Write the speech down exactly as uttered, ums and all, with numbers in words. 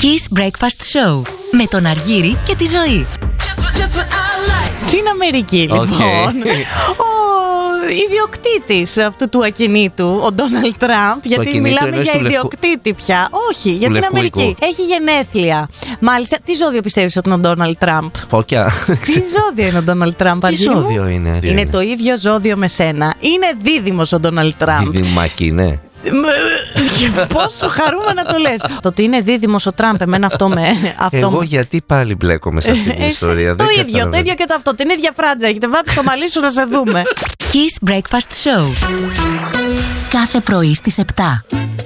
Kiss Breakfast Show με τον Αργύρη και τη Ζωή. Στην Αμερική, λοιπόν, Okay. ο ιδιοκτήτης αυτού του ακινήτου, ο Ντόναλντ Τραμπ, γιατί μιλάμε για ιδιοκτήτη πια. Όχι, για την Αμερική. Έχει γενέθλια. Μάλιστα, τι ζώδιο πιστεύεις ότι είναι ο Ντόναλντ Τραμπ? Φώκια. Τι ζώδιο είναι ο Ντόναλντ Τραμπ? Τι ζώδιο είναι? Είναι το ίδιο ζώδιο με σένα. Είναι δίδυμος ο Ντόναλντ Τραμπ. Δίδυμακι, ναι. Πόσο χαρούμενα το λες. Το ότι είναι δίδυμος ο Τραμπ, εμένα αυτό με. Αυτό Εγώ με... γιατί πάλι μπλέκομαι σε αυτή την ιστορία? Το ίδιο, καταλαβαίνω. Το ίδιο και το αυτό. Την ίδια φράτζα. Έχετε βάψει το μαλλί σου να σε δούμε. Kiss Breakfast Show. Κάθε πρωί στις επτά.